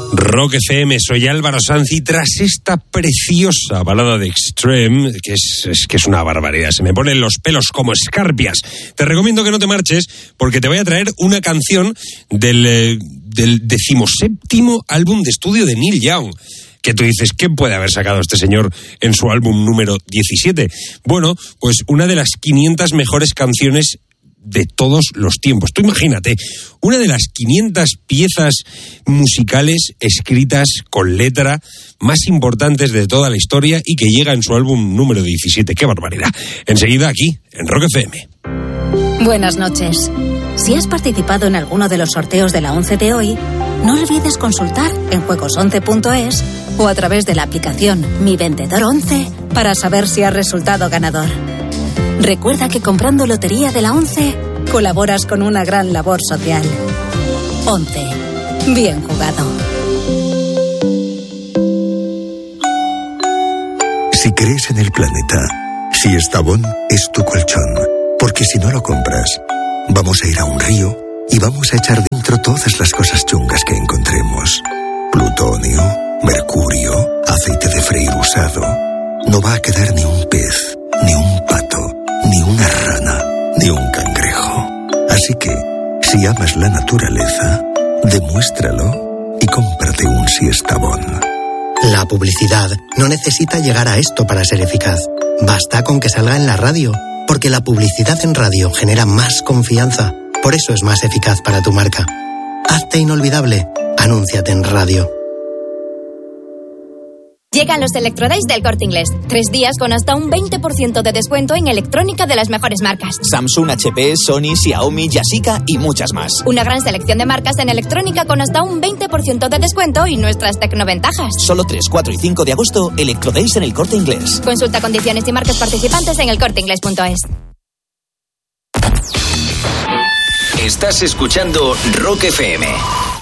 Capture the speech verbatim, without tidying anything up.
Rock F M, soy Álvaro Sanz y tras esta preciosa balada de Extreme, que es, es que es una barbaridad, se me ponen los pelos como escarpias, te recomiendo que no te marches porque te voy a traer una canción del, eh, del decimoséptimo álbum de estudio de Neil Young. Que tú dices, ¿qué puede haber sacado este señor en su álbum número diecisiete? Bueno, pues una de las quinientas mejores canciones de todos los tiempos. Tú imagínate, una de las quinientas piezas musicales escritas con letra más importantes de toda la historia y que llega en su álbum número diecisiete. ¡Qué barbaridad! Enseguida aquí, en Rock F M. Buenas noches. Si has participado en alguno de los sorteos de la once de hoy, no olvides consultar en juegos once punto es o a través de la aplicación Mi Vendedor once para saber si has resultado ganador. Recuerda que comprando Lotería de la once colaboras con una gran labor social. once. Bien jugado. Si crees en el planeta, si Estavón es tu colchón, porque si no lo compras, vamos a ir a un río y vamos a echar dentro todas las cosas chungas que encontremos. Plutonio, mercurio, aceite de freír usado. No va a quedar ni un pez, ni un pato, ni una rana, ni un cangrejo. Así que, si amas la naturaleza, demuéstralo y cómprate un Siestabón. La publicidad no necesita llegar a esto para ser eficaz. Basta con que salga en la radio, porque la publicidad en radio genera más confianza. Por eso es más eficaz para tu marca. Hazte inolvidable. Anúnciate en radio. Llegan los Electrodays del Corte Inglés. Tres días con hasta un veinte por ciento de descuento en electrónica de las mejores marcas. Samsung, H P, Sony, Xiaomi, Yashica y muchas más. Una gran selección de marcas en electrónica con hasta un veinte por ciento de descuento y nuestras tecnoventajas. Solo tres, cuatro y cinco de agosto, Electrodays en el Corte Inglés. Consulta condiciones y marcas participantes en el corte inglés punto es. Estás escuchando Rock F M.